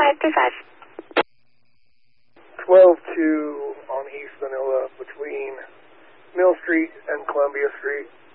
535. 12-2 on East Vanilla between Mill Street and Columbia Street.